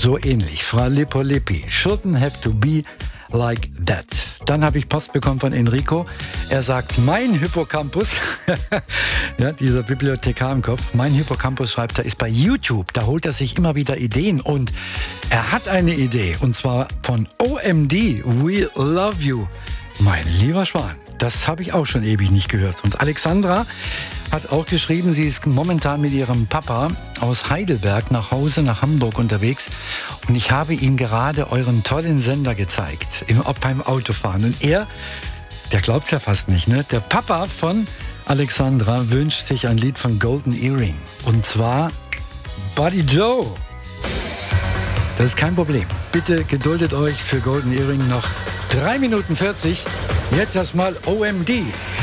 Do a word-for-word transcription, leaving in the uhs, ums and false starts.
so ähnlich. Fra Lippo Lippi. Shouldn't have to be like that. Dann habe ich Post bekommen von Enrico. Er sagt, mein Hippocampus, ja, dieser Bibliothekar im Kopf, mein Hippocampus, schreibt er, ist bei YouTube. Da holt er sich immer wieder Ideen und er hat eine Idee und zwar von O M D, We Love You. Mein lieber Schwan, das habe ich auch schon ewig nicht gehört. Und Alexandra hat auch geschrieben, sie ist momentan mit ihrem Papa aus Heidelberg nach Hause nach Hamburg unterwegs und ich habe ihm gerade euren tollen Sender gezeigt, im, beim Autofahren. Und er, der glaubt ja fast nicht, ne? Der Papa von Alexandra wünscht sich ein Lied von Golden Earring und zwar Buddy Joe. Das ist kein Problem. Bitte geduldet euch für Golden Earring noch drei Minuten vierzig. Jetzt erstmal O M D.